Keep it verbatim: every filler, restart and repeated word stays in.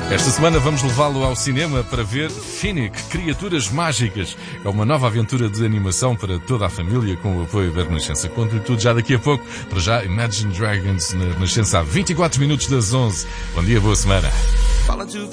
Esta semana vamos levá-lo ao cinema para ver Finnick, Criaturas Mágicas. É uma nova aventura de animação para toda a família com o apoio da Renascença. Conto-lhe tudo já daqui a pouco. Para já, Imagine Dragons na Renascença, há vinte e quatro minutos das onze. Bom dia, boa semana.